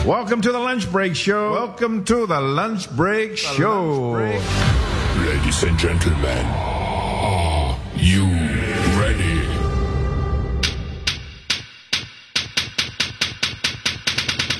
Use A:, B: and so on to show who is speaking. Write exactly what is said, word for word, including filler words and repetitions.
A: Welcome to the Lunch Break Show. Welcome to the Lunch Break Show.
B: Ladies and gentlemen, are you